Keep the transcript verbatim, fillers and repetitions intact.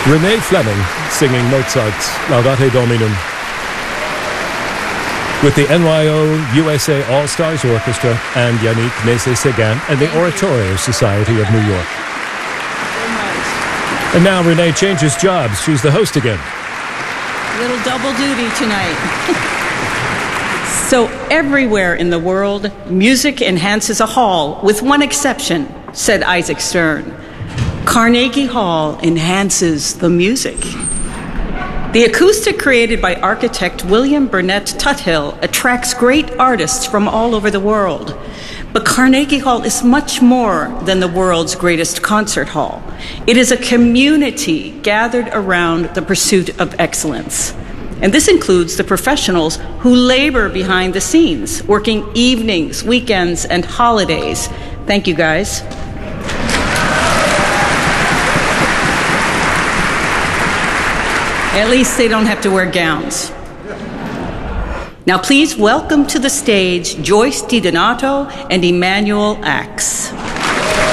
Renee Fleming singing Mozart's Laudate Dominum with the N Y O U S A All-Stars Orchestra and Yannick Nézet-Séguin and the Oratorio Society of New York. And now Renee changes jobs. She's the host again. Little double duty tonight. So everywhere in the world, music enhances a hall, with one exception, said Isaac Stern. Carnegie Hall enhances the music. The acoustic created by architect William Burnett Tuthill attracts great artists from all over the world. But Carnegie Hall is much more than the world's greatest concert hall. It is a community gathered around the pursuit of excellence. And this includes the professionals who labor behind the scenes, working evenings, weekends, and holidays. Thank you, guys. At least they don't have to wear gowns. Now please welcome to the stage Joyce DiDonato and Emmanuel Axe.